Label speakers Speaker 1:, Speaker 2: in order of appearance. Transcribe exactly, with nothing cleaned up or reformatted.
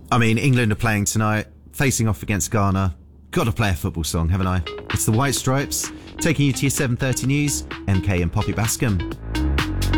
Speaker 1: I mean, England are playing tonight, facing off against Ghana. Got to play a football song, haven't I? It's the White Stripes, taking you to your seven thirty news, M K and Poppy Bascom.